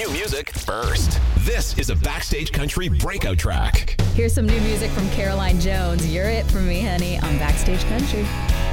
new music first. This is a Backstage Country breakout track. Here's some new music from Caroline Jones. You're it for me, honey, on Backstage Country.